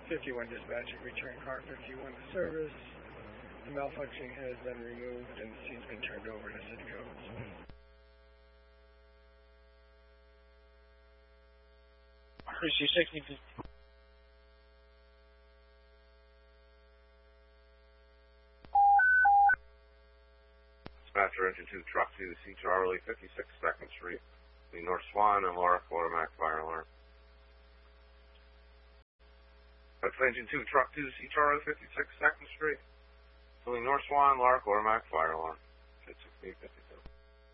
51 dispatching, return car 51 to service. The malfunctioning has been removed and the scene's been turned over to City Codes. Appreciate 60. Dispatcher engine 2 truck to C Charlie 56 2nd Street, the North Swan and Laura automatic fire alarm. That's engine 2 truck to C Charlie 56 2nd Street, the North Swan, Lark automatic fire alarm. 50.